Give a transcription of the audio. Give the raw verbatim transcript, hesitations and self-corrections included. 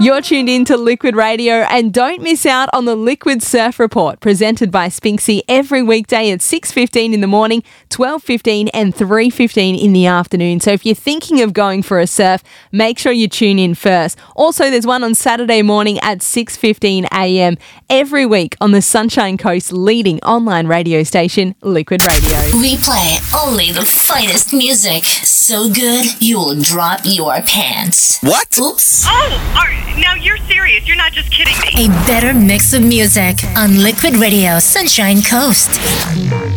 You're tuned in to Liquid Radio, and don't miss out on the Liquid Surf Report presented by Spinksy every weekday at six fifteen in the morning, twelve fifteen and three fifteen in the afternoon. So if you're thinking of going for a surf, make sure you tune in first. Also, there's one on Saturday morning at six fifteen a m every week on the Sunshine Coast's leading online radio station, Liquid Radio. We play only the finest music. So good, you'll drop your pants. What? Oops. Oh, are, now you're serious. You're not just kidding me. A better mix of music on Liquid Radio Sunshine Coast.